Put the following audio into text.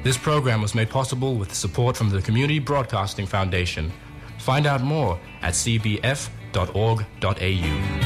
This program was made possible with support from the Community Broadcasting Foundation. Find out more at cbf.org.au.